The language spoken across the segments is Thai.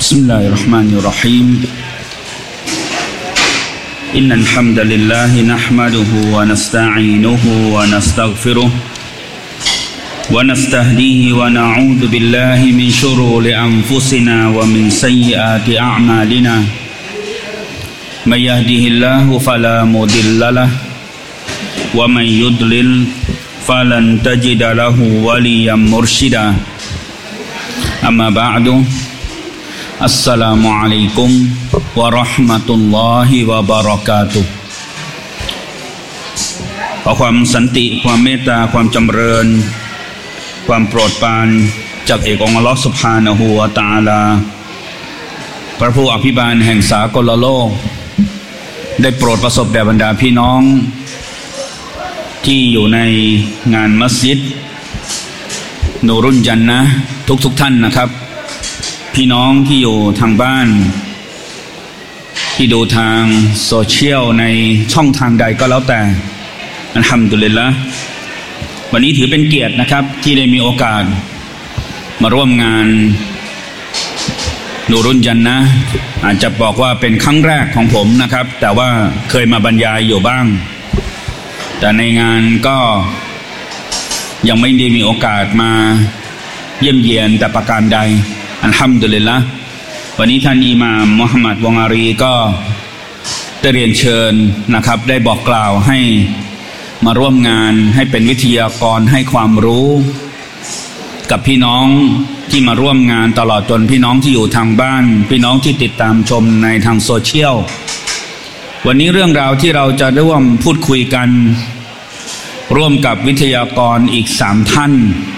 بسم الله الرحمن الرحيم إن الحمد لله نحمده ونستعينه ونستغفره ونستهديه ونعوذ بالله من شرور أنفسنا ومن سيئات أعمالنا من يهده الله فلا مضل له ومن يضلل فلن تجد له وليا مرشدا أما بعد السلام عليكم ورحمة الله وبركاته ขอความสันติความเมตตาความจำเริญความโปรดปรานจากเอกองค์อัลเลาะห์ซุบฮานะฮูวะตะอาลาพระผู้อภิบาลแห่งสากลโลกได้โปรดประสบแด่บรรดาพี่น้องที่อยู่ในงานมัสยิดนูรุนจันนะห์ทุกท่านนะครับพี่น้องที่อยู่ทางบ้านที่ดูทางโซเชียลในช่องทางใดก็แล้วแต่อัลฮัมดุลิลละห์วันนี้ถือเป็นเกียรตินะครับที่ได้มีโอกาสมาร่วมงานนูรุนจันนะห์อาจจะบอกว่าเป็นครั้งแรกของผมนะครับแต่ว่าเคยมาบรรยายอยู่บ้างแต่ในงานก็ยังไม่ได้มีโอกาสมาเยี่ยมเยียนแต่ประการใดอัลฮัมดุลิลละห์วันนี้ท่านอิหม่ามมุฮัมมัดวงอารีก็ได้เรียนเชิญนะครับได้บอกกล่าวให้มาร่วมงานให้เป็นวิทยากรให้ความรู้กับพี่น้องที่มาร่วมงานตลอดจนพี่น้องที่อยู่ทางบ้านพี่น้องที่ติดตามชมในทางโซเชียลวันนี้เรื่องราวที่เราจะร่วมพูดคุยกันร่วมกับวิทยากรอีก3ท่าน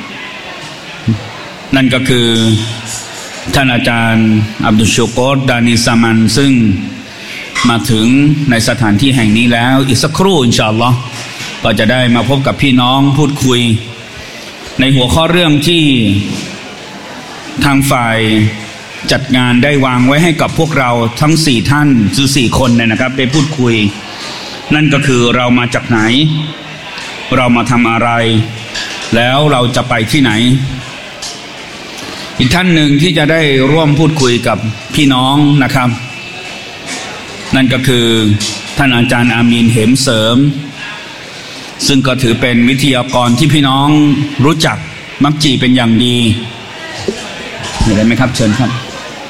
นั่นก็คือท่านอาจารย์อับดุลชูกรดานิซามันซึ่งมาถึงในสถานที่แห่งนี้แล้วอีกสักครู่อินชาอัลลอฮ์ก็จะได้มาพบกับพี่น้องพูดคุยในหัวข้อเรื่องที่ทางฝ่ายจัดงานได้วางไว้ให้กับพวกเราทั้ง4ท่านคือ4คนนะครับได้พูดคุยนั่นก็คือเรามาจากไหนเรามาทำอะไรแล้วเราจะไปที่ไหนอีกท่านหนึ่งที่จะได้ร่วมพูดคุยกับพี่น้องนะครับนั่นก็คือท่านอาจารย์อามีนเหมเสริมซึ่งก็ถือเป็นวิทยากรที่พี่น้องรู้จักมักจีเป็นอย่างดีเห็นไหมครับเชิญครับ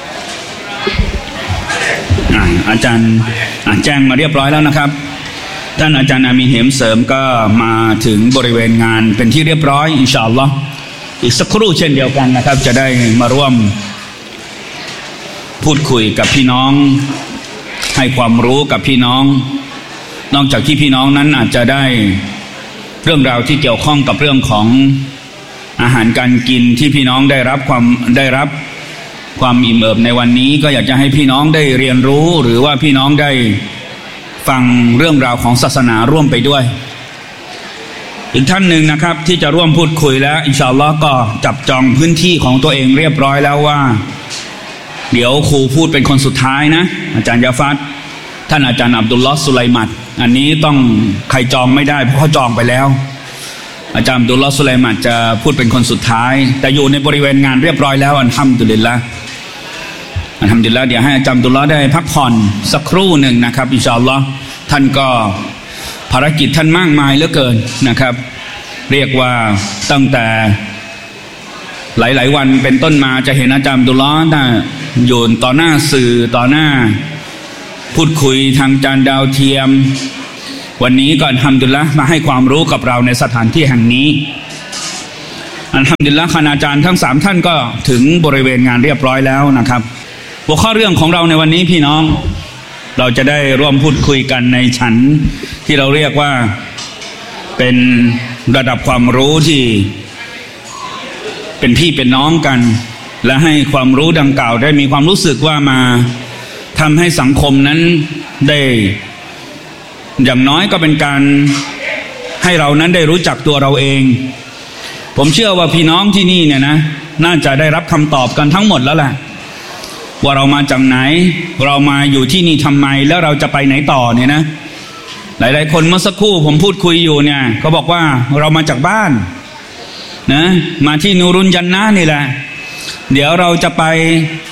อาจารย์แจ้งมาเรียบร้อยแล้วนะครับท่านอาจารย์อามีนเหมเสริมก็มาถึงบริเวณงานเป็นที่เรียบร้อยอินชาอัลลอฮ์อีกสักครู่เช่นเดียวกันนะครับจะได้มาร่วมพูดคุยกับพี่น้องให้ความรู้กับพี่น้องนอกจากที่พี่น้องนั้นอาจจะได้เรื่องราวที่เกี่ยวข้องกับเรื่องของอาหารการกินที่พี่น้องได้รับความอิ่มเอิบในวันนี้ก็อยากจะให้พี่น้องได้เรียนรู้หรือว่าพี่น้องได้ฟังเรื่องราวของศาสนาร่วมไปด้วยอีกท่านหนึ่งนะครับที่จะร่วมพูดคุยแล้วอินชาอัลลอฮ์ก็จับจองพื้นที่ของตัวเองเรียบร้อยแล้วว่าเดี๋ยวครูพูดเป็นคนสุดท้ายนะอาจารย์ยาฟัดท่านอาจารย์อับดุลลอฮ์สุไลมัดอันนี้ต้องใครจองไม่ได้เพราะเขาจองไปแล้วอาจารย์อับดุลลอฮ์สุไลมัดจะพูดเป็นคนสุดท้ายแต่อยู่ในบริเวณงานเรียบร้อยแล้วอัลฮัมดุลิลละห์เดี๋ยวให้อาจารย์อับดุลลอฮ์ได้พักผ่อนสักครู่หนึ่งนะครับอินชาอัลลอฮ์ท่านก็ภารกิจท่านมากมายเหลือเกินนะครับเรียกว่าตั้งแต่หลายๆวันเป็นต้นมาจะเห็นอาจารย์อับดุลลอฮ์อยู่ต่อหน้าสื่อต่อหน้าพูดคุยทางจานดาวเทียมวันนี้ก็อัลฮัมดุลิลละห์มาให้ความรู้กับเราในสถานที่แห่งนี้อัลฮัมดุลิลละห์คณาจารย์ทั้ง3ท่านก็ถึงบริเวณงานเรียบร้อยแล้วนะครับหัวข้อเรื่องของเราในวันนี้พี่น้องเราจะได้ร่วมพูดคุยกันในชั้นที่เราเรียกว่าเป็นระดับความรู้ที่เป็นพี่เป็นน้องกันและให้ความรู้ดังกล่าวได้มีความรู้สึกว่ามาทำให้สังคมนั้นได้อย่างน้อยก็เป็นการให้เรานั้นได้รู้จักตัวเราเองผมเชื่อว่าพี่น้องที่นี่เนี่ยนะน่าจะได้รับคำตอบกันทั้งหมดแล้วแหละว่าเรามาจากไหนเรามาอยู่ที่นี่ทำไมแล้วเราจะไปไหนต่อเนี่ยนะหลายๆคนเมื่อสักครู่ผมพูดคุยอยู่เนี่ยเขาบอกว่าเรามาจากบ้านนะมาที่นูรุนจันนะห์นี่แหละเดี๋ยวเราจะไป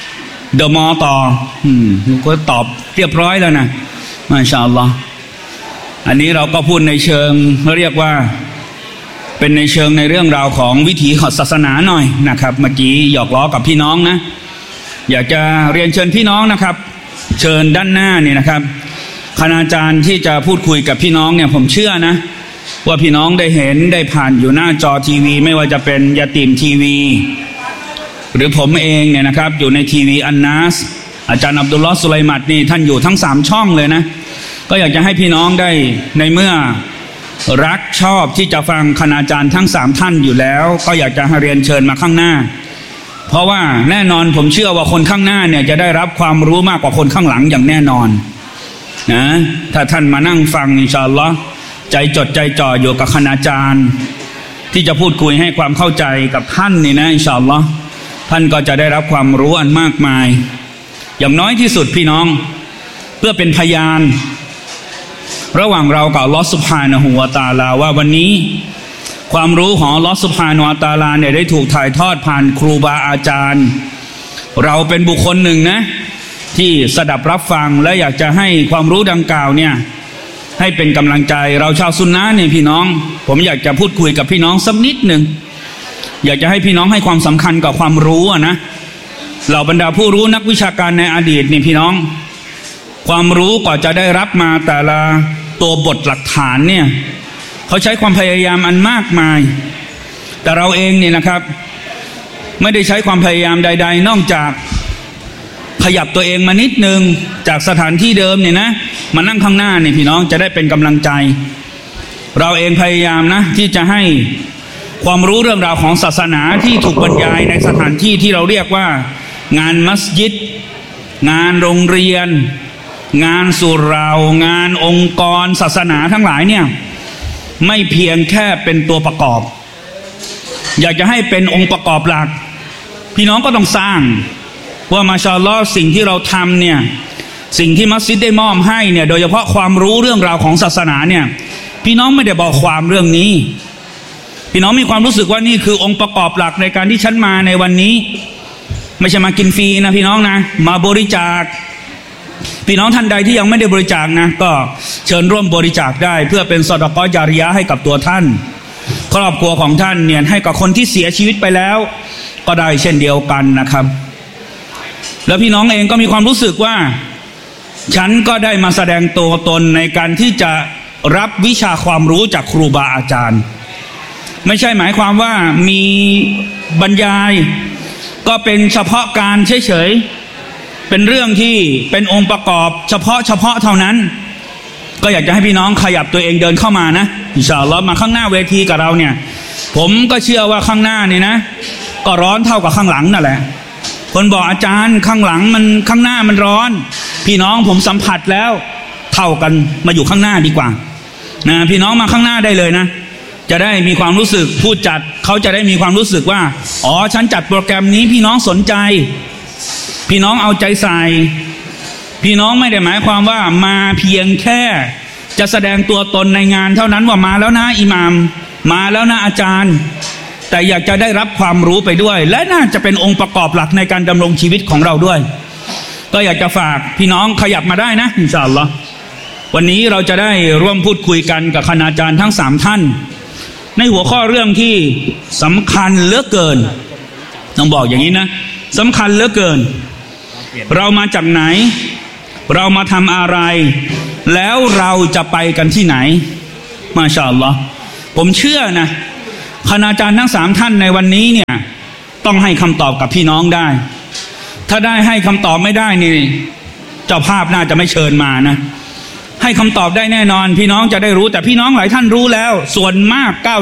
เดอะมอต่อก็ตอบเรียบร้อยแล้วนะมาชาอัลลอฮ์อันนี้เราก็พูดในเชิงเรียกว่าเป็นในเชิงในเรื่องราวของวิถีของศาสนาหน่อยนะครับเมื่อกี้หยอกล้อกับพี่น้องนะอยากจะเรียนเชิญพี่น้องนะครับเชิญด้านหน้านี่นะครับคณาจารย์ที่จะพูดคุยกับพี่น้องเนี่ยผมเชื่อนะว่าพี่น้องได้เห็นได้ผ่านอยู่หน้าจอทีวีไม่ว่าจะเป็นยาติมทีวีหรือผมเองเนี่ยนะครับอยู่ในทีวีอันนัสอาจารย์อับดุลลอฮ์สุไลมัดนี่ท่านอยู่ทั้ง3ช่องเลยนะก็อยากจะให้พี่น้องได้ในเมื่อรักชอบที่จะฟังคณาจารย์ทั้ง3ท่านอยู่แล้วก็อยากจะให้เรียนเชิญมาข้างหน้าเพราะว่าแน่นอนผมเชื่อว่าคนข้างหน้าเนี่ยจะได้รับความรู้มากกว่าคนข้างหลังอย่างแน่นอนนะถ้าท่านมานั่งฟังอินชาอัลลอฮ์ใจจดใจจ่ออยู่กับคณาจารย์ที่จะพูดคุยให้ความเข้าใจกับท่านนี่นะอินชาอัลลอฮ์ท่านก็จะได้รับความรู้อันมากมายอย่างน้อยที่สุดพี่น้องเพื่อเป็นพยานระหว่างเรากับอัลลอฮ์ซุบฮานะฮูวะตะอาลาว่าวันนี้ความรู้ของอัลลอฮ์ซุบฮานะฮูวะตะอาลาเนี่ยได้ถูกถ่ายทอดผ่านครูบาอาจารย์เราเป็นบุคคลหนึ่งนะที่สดับรับฟังและอยากจะให้ความรู้ดังกล่าวเนี่ยให้เป็นกำลังใจเราชาวซุนนะห์เนี่ยพี่น้องผมอยากจะพูดคุยกับพี่น้องสักนิดหนึ่งอยากจะให้พี่น้องให้ความสำคัญกับความรู้นะเหล่าบรรดาผู้รู้นักวิชาการในอดีตนี่พี่น้องความรู้กว่าจะได้รับมาแต่ละตัวบทหลักฐานเนี่ยเขาใช้ความพยายามอันมากมายแต่เราเองนี่นะครับไม่ได้ใช้ความพยายามใดๆนอกจากขยับตัวเองมานิดนึงจากสถานที่เดิมเนี่ยนะมานั่งข้างหน้านี่พี่น้องจะได้เป็นกำลังใจเราเองพยายามนะที่จะให้ความรู้เรื่องราวของศาสนาที่ถูกบรรยายในสถานที่ที่เราเรียกว่างานมัสยิดงานโรงเรียนงานสุเหร่างานองค์กรศาสนาทั้งหลายเนี่ยไม่เพียงแค่เป็นตัวประกอบอยากจะให้เป็นองค์ประกอบหลักพี่น้องก็ต้องสร้างว่ามาชาอัลลอฮ์สิ่งที่เราทำเนี่ยสิ่งที่มัสยิดได้มอบให้เนี่ยโดยเฉพาะความรู้เรื่องราวของศาสนาเนี่ยพี่น้องไม่ได้บอกความเรื่องนี้พี่น้องมีความรู้สึกว่านี่คือองค์ประกอบหลักในการที่ฉันมาในวันนี้ไม่ใช่มากินฟรีนะพี่น้องนะมาบริจาคพี่น้องท่านใดที่ยังไม่ได้บริจาคนะก็เชิญร่วมบริจาคได้เพื่อเป็นซอดาเกาะห์ญาริยะห์ให้กับตัวท่านครอบครัวของท่านเนี่ยให้กับคนที่เสียชีวิตไปแล้วก็ได้เช่นเดียวกันนะครับแล้วพี่น้องเองก็มีความรู้สึกว่าฉันก็ได้มาแสดงตัวตนในการที่จะรับวิชาความรู้จากครูบาอาจารย์ไม่ใช่หมายความว่ามีบรรยายก็เป็นเฉพาะการเฉยๆเป็นเรื่องที่เป็นองค์ประกอบเฉพาะเท่านั้นก็อยากจะให้พี่น้องขยับตัวเองเดินเข้ามานะอินชาอัลลอฮ์มาข้างหน้าเวทีกับเราเนี่ยผมก็เชื่อว่าข้างหน้านี่นะก็ร้อนเท่ากับข้างหลังนั่นแหละคนบอกอาจารย์ข้างหลังมันข้างหน้ามันร้อนพี่น้องผมสัมผัสแล้วเท่ากันมาอยู่ข้างหน้าดีกว่านะพี่น้องมาข้างหน้าได้เลยนะจะได้มีความรู้สึกผู้จัดเขาจะได้มีความรู้สึกว่าอ๋อฉันจัดโปรแกรมนี้พี่น้องสนใจพี่น้องเอาใจใส่พี่น้องไม่ได้หมายความว่ามาเพียงแค่จะแสดงตัวตนในงานเท่านั้นว่ามาแล้วนะอิหม่ามมาแล้วนะอาจารย์แต่อยากจะได้รับความรู้ไปด้วยและน่าจะเป็นองค์ประกอบหลักในการดำรงชีวิตของเราด้วยก็อยากจะฝากพี่น้องขยับมาได้นะอินชาอัลลอฮ์วันนี้เราจะได้ร่วมพูดคุยกันกับคณาจารย์ทั้ง3ท่านในหัวข้อเรื่องที่สำคัญเหลือเกินต้องบอกอย่างนี้นะสำคัญเหลือเกินเรามาจากไหนเรามาทำอะไรแล้วเราจะไปกันที่ไหนมาชาอัลลอฮ์ผมเชื่อนะคณาจารย์ทั้ง3ท่านในวันนี้เนี่ยต้องให้คำตอบกับพี่น้องได้ถ้าได้ให้คำตอบไม่ได้นี่เจ้าภาพน่าจะไม่เชิญมานะให้คำตอบได้แน่นอนพี่น้องจะได้รู้แต่พี่น้องหลายท่านรู้แล้วส่วนมาก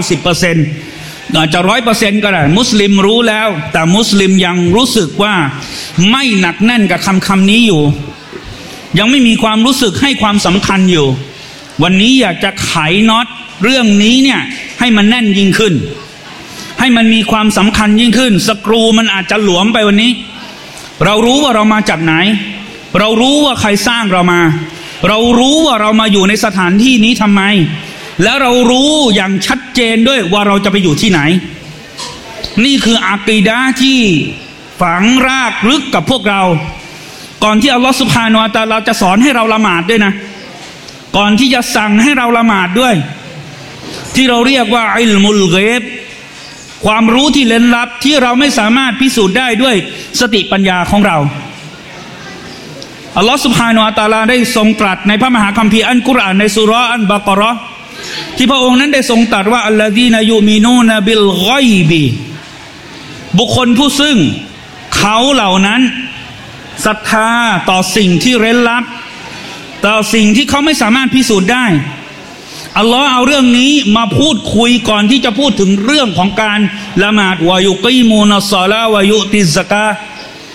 90% อาจจะ 100% ก็ได้มุสลิมรู้แล้วแต่มุสลิมยังรู้สึกว่าไม่หนักแน่นกับคำนี้อยู่ยังไม่มีความรู้สึกให้ความสำคัญอยู่วันนี้อยากจะไขน็อตเรื่องนี้เนี่ยให้มันแน่นยิ่งขึ้นให้มันมีความสำคัญยิ่งขึ้นสกรูมันอาจจะหลวมไปวันนี้เรารู้ว่าเรามาจากไหนเรารู้ว่าใครสร้างเรามาเรารู้ว่าเรามาอยู่ในสถานที่นี้ทำไมแล้วเรารู้อย่างชัดเจนด้วยว่าเราจะไปอยู่ที่ไหนนี่คืออากีดะห์ที่ฝังรากลึกกับพวกเราก่อนที่อัลลอฮฺซุบฮานะฮูวะตะอาลาจะสอนให้เราละหมาดด้วยนะก่อนที่จะสั่งให้เราละหมาดด้วยที่เราเรียกว่าอิลมุลฆอยบความรู้ที่ลึกลับที่เราไม่สามารถพิสูจน์ได้ด้วยสติปัญญาของเราอัลลอฮฺซุบฮานะฮูวะตะอาลาได้ทรงตรัสในพระมหาคัมภีร์อัลกุรอานในซูเราะห์อัลบะเกาะเราะห์ที่พระองค์นั้นได้ทรงตรัสว่าอัลลซีนะยูมินูนะบิลฆอยบิบุคคลผู้ซึ่งเขาเหล่านั้นศรัทธาต่อสิ่งที่เร้นลับต่อสิ่งที่เขาไม่สามารถพิสูจน์ได้อัลลอฮ์เอาเรื่องนี้มาพูดคุยก่อนที่จะพูดถึงเรื่องของการละหมาดวายุกีมูนัสศอลาห์วายุติซะกาห์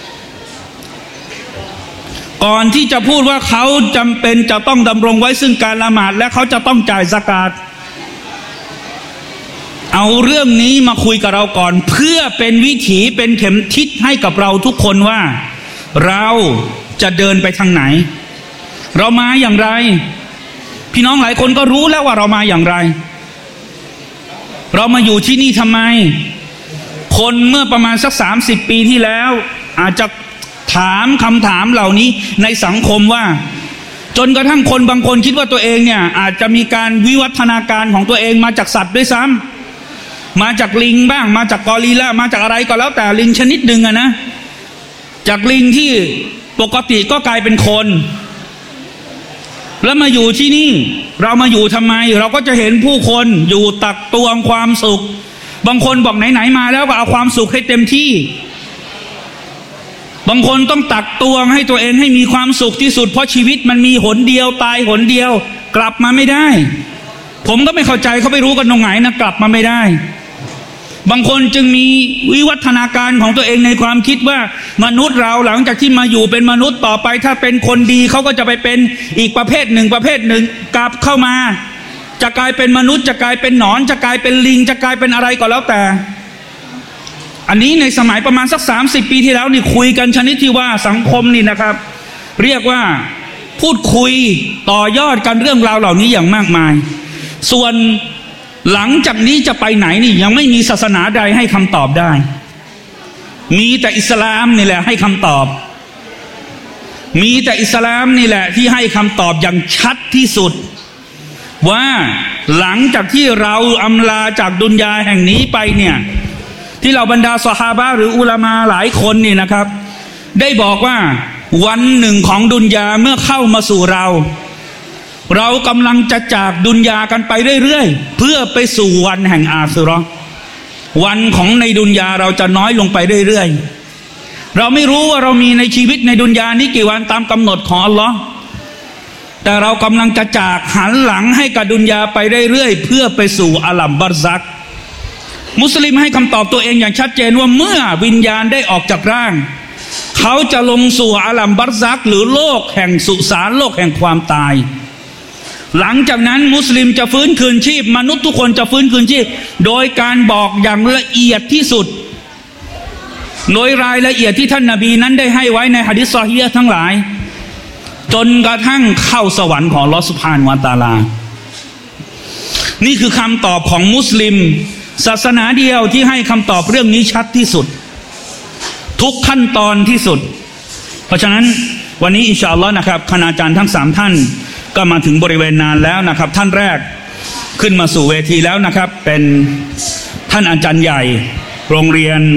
ก่อนที่จะพูดว่าเขาจำเป็นจะต้องดำรงไว้ซึ่งการละหมาดและเขาจะต้องจ่ายซะกาตเอาเรื่องนี้มาคุยกับเราก่อนเพื่อเป็นวิถีเป็นเข็มทิศให้กับเราทุกคนว่าเราจะเดินไปทางไหนเรามาอย่างไรพี่น้องหลายคนก็รู้แล้วว่าเรามาอย่างไรเรามาอยู่ที่นี่ทำไมคนเมื่อประมาณสัก30 ปีที่แล้วอาจจะถามคำถามเหล่านี้ในสังคมว่าจนกระทั่งคนบางคนคิดว่าตัวเองเนี่ยอาจจะมีการวิวัฒนาการของตัวเองมาจากสัตว์ด้วยซ้ำมาจากลิงบ้างมาจากกอริลลามาจากอะไรก็แล้วแต่ลิงชนิดหนึ่งอะนะจากลิงที่ปกติก็กลายเป็นคนแล้วมาอยู่ที่นี่เรามาอยู่ทำไมเราก็จะเห็นผู้คนอยู่ตักตวงความสุขบางคนบอกไหนๆมาแล้วก็เอาความสุขให้เต็มที่บางคนต้องตักตวงให้ตัวเองให้มีความสุขที่สุดเพราะชีวิตมันมีหนเดียวตายหนเดียวกลับมาไม่ได้ผมก็ไม่เข้าใจเขาไม่รู้กันตรงไหนนะกลับมาไม่ได้บางคนจึงมีวิวัฒนาการของตัวเองในความคิดว่ามนุษย์เราหลังจากที่มาอยู่เป็นมนุษย์ต่อไปถ้าเป็นคนดีเขาก็จะไปเป็นอีกประเภทหนึ่งกลับเข้ามาจะกลายเป็นมนุษย์จะกลายเป็นหนอนจะกลายเป็นลิงจะกลายเป็นอะไรก็แล้วแต่อันนี้ในสมัยประมาณสัก30 ปีที่แล้วนี่คุยกันชนิดที่ว่าสังคมนี่นะครับเรียกว่าพูดคุยต่อยอดกันเรื่องราวเหล่านี้อย่างมากมายส่วนหลังจากนี้จะไปไหนนี่ยังไม่มีศาสนาใดให้คำตอบได้มีแต่อิสลามนี่แหละให้คำตอบมีแต่อิสลามนี่แหละที่ให้คำตอบอย่างชัดที่สุดว่าหลังจากที่เราอำลาจากดุนยาแห่งนี้ไปเนี่ยที่เราบรรดาซอฮาบะห์หรืออุลามะหลายคนนี่นะครับได้บอกว่าวันหนึ่งของดุนยาเมื่อเข้ามาสู่เรากำลังจะจากดุนยากันไปเรื่อยๆเพื่อไปสู่วันแห่งอาคิเราะห์วันของในดุนยาเราจะน้อยลงไปเรื่อยๆเราไม่รู้ว่าเรามีในชีวิตในดุนยานี้กี่วันตามกำหนดของอัลลอฮ์แต่เรากำลังจะจากหันหลังให้กับดุนยาไปเรื่อยๆเพื่อไปสู่อาลัมบัรซักมุสลิมให้คำตอบตัวเองอย่างชัดเจนว่าเมื่อวิญญาณได้ออกจากร่างเขาจะลงสู่อาลัมบัรซักหรือโลกแห่งสุสานโลกแห่งความตายหลังจากนั้นมุสลิมจะฟื้นคืนชีพมนุษย์ทุกคนจะฟื้นคืนชีพโดยการบอกอย่างละเอียดที่สุดโดยรายละเอียดที่ท่านนบีนั้นได้ให้ไว้ในหะดีษซอฮีฮ์ทั้งหลายจนกระทั่งเข้าสวรรค์ของอัลเลาะห์ซุบฮานะฮูวะตะอาลานี่คือคำตอบของมุสลิมศาสนาเดียวที่ให้คำตอบเรื่องนี้ชัดที่สุดทุกขั้นตอนที่สุดเพราะฉะนั้นวันนี้อินชาอัลลอฮ์นะครับคณาจารย์ทั้ง3ท่านก็มาถึงบริเวณนานแล้วนะครับท่านแรกขึ้นมาสู่เวทีแล้วนะครับเป็นท่านอาจารย์ใหญ่โรงเรียน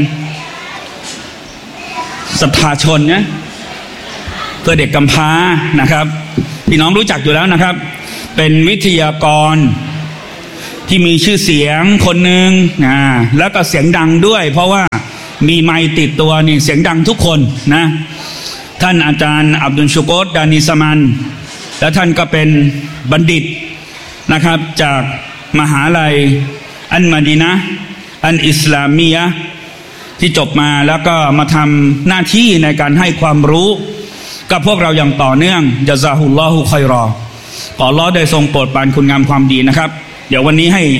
ศรัทธาชนนะเพื่อเด็กกำพร้านะครับพี่น้องรู้จักอยู่แล้วนะครับเป็นวิทยากรที่มีชื่อเสียงคนหนึ่งแล้วก็เสียงดังด้วยเพราะว่ามีไมค์ติดตัวนี่เสียงดังทุกคนนะท่านอาจารย์อับดุลชุกรดานิสมันและท่านก็เป็นบัณฑิตนะครับจากมหาลัยอันมะดีนะห์อันอิสลามียะห์ที่จบมาแล้วก็มาทำหน้าที่ในการให้ความรู้กับพวกเราอย่างต่อเนื่องญะซาฮุลลอฮุค็อยรอขออัลเลาะห์ได้ทรงโปรดปรานคุณงามความดีนะครับเดี๋ยววันนี้ให้